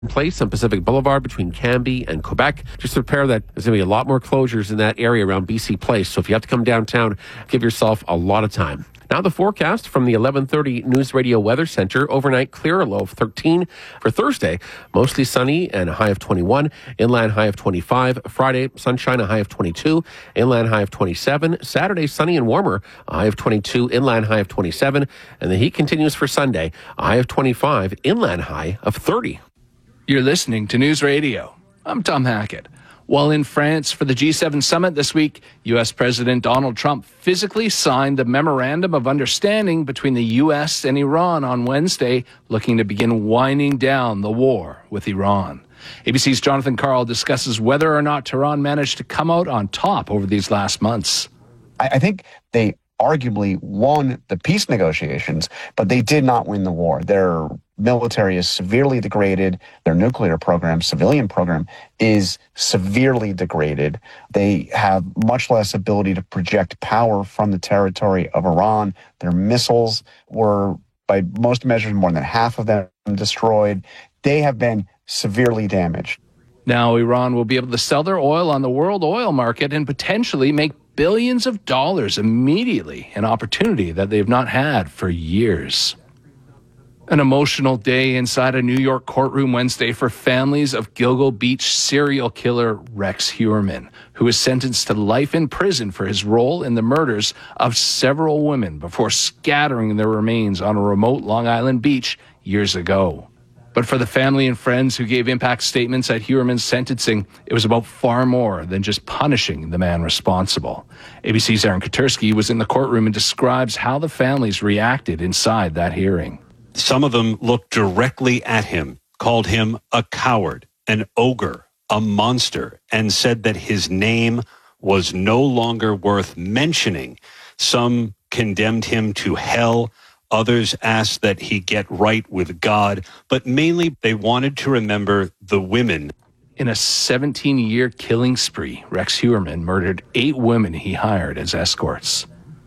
place on Pacific Boulevard between Cambie and Quebec. Just prepare that there's going to be a lot more closures in that area around BC Place. So if you have to come downtown, give yourself a lot of time. Now the forecast from the 11:30 News Radio Weather Center. Overnight clear, a low of 13. For Thursday, mostly sunny and a high of 21. Inland high of 25. Friday, sunshine, a high of 22. Inland high of 27. Saturday, sunny and warmer, a high of 22. Inland high of 27. And the heat continues for Sunday, a high of 25. Inland high of 30. You're listening to News Radio. I'm Tom Hackett. While in France for the G7 summit this week, U.S. President Donald Trump physically signed the Memorandum of Understanding between the U.S. and Iran on Wednesday, looking to begin winding down the war with Iran. ABC's Jonathan Karl discusses whether or not Tehran managed to come out on top over these last months. I think they arguably won the peace negotiations, but they did not win the war. Their military is severely degraded. Their nuclear program, civilian program, is severely degraded. They have much less ability to project power from the territory of Iran. Their missiles were, by most measures, more than half of them destroyed. They have been severely damaged. Now Iran will be able to sell their oil on the world oil market and potentially make billions of dollars immediately, an opportunity that they've not had for years. An emotional day inside a New York courtroom Wednesday for families of Gilgo Beach serial killer Rex Heuermann, who was sentenced to life in prison for his role in the murders of several women before scattering their remains on a remote Long Island beach years ago. But for the family and friends who gave impact statements at Heuermann's sentencing, it was about far more than just punishing the man responsible. ABC's Aaron Katersky was in the courtroom and describes how the families reacted inside that hearing. Some of them looked directly at him, called him a coward, an ogre, a monster, and said that his name was no longer worth mentioning. Some condemned him to hell. Others asked that he get right with God, but mainly they wanted to remember the women. In a 17-year killing spree, Rex Heuermann murdered 8 women he hired as escorts.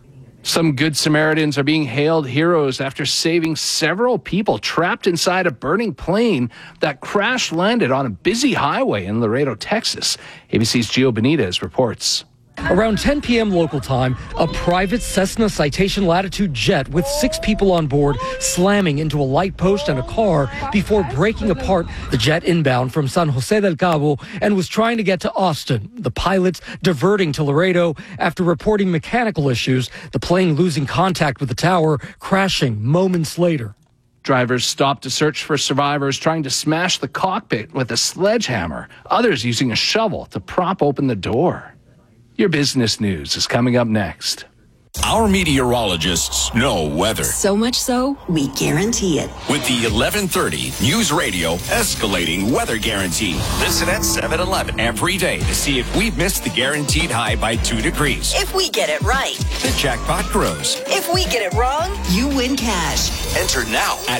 Some Good Samaritans are being hailed heroes after saving several people trapped inside a burning plane that crash-landed on a busy highway in Laredo, Texas. ABC's Gio Benitez reports. Around 10 p.m. local time, a private Cessna Citation Latitude jet with 6 people on board slamming into a light post and a car before breaking apart. The jet inbound from San Jose del Cabo and was trying to get to Austin. The pilots diverting to Laredo after reporting mechanical issues, the plane losing contact with the tower, crashing moments later. Drivers stopped to search for survivors, trying to smash the cockpit with a sledgehammer, others using a shovel to prop open the door. Your business news is coming up next. Our meteorologists know weather. So much so, we guarantee it. With the 11:30 News Radio Escalating Weather Guarantee. Listen at 7-Eleven every day to see if we've missed the guaranteed high by 2 degrees. If we get it right, the jackpot grows. If we get it wrong, you win cash. Enter now at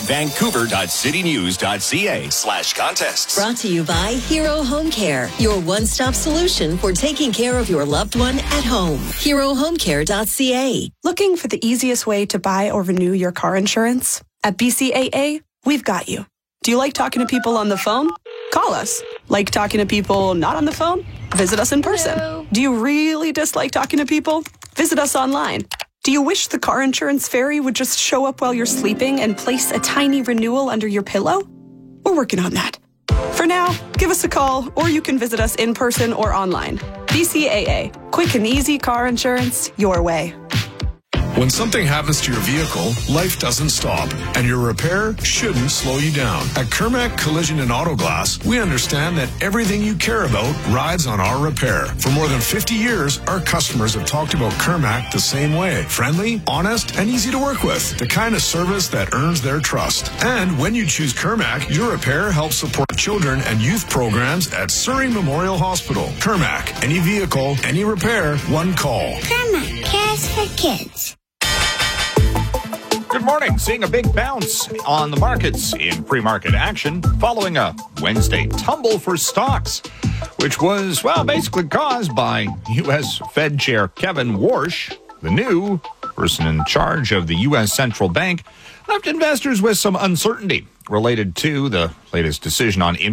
vancouver.citynews.ca/contests. Brought to you by Hero Home Care, your one-stop solution for taking care of your loved one at home. HeroHomeCare.ca. Looking for the easiest way to buy or renew your car insurance? At BCAA, we've got you. Do you like talking to people on the phone? Call us. Like talking to people not on the phone? Visit us in person. Hello. Do you really dislike talking to people? Visit us online. Do you wish the car insurance fairy would just show up while you're sleeping and place a tiny renewal under your pillow? We're working on that. For now, give us a call, or you can visit us in person or online. BCAA. Quick and easy car insurance your way. When something happens to your vehicle, life doesn't stop, and your repair shouldn't slow you down. At Kermac Collision and Auto Glass, we understand that everything you care about rides on our repair. For more than 50 years, our customers have talked about Kermac the same way. Friendly, honest, and easy to work with. The kind of service that earns their trust. And when you choose Kermac, your repair helps support children and youth programs at Surrey Memorial Hospital. Kermac, any vehicle, any repair, one call. Kermac cares for kids. Good morning. Seeing a big bounce on the markets in pre-market action following a Wednesday tumble for stocks, which was, basically caused by U.S. Fed Chair Kevin Warsh, the new person in charge of the U.S. Central Bank, left investors with some uncertainty related to the latest decision on